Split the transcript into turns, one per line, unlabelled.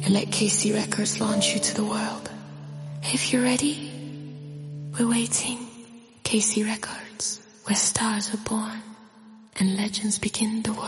and let KC Records launch you to the world. If you're ready, we're waiting. KC Records, where stars are born and legends begin the world.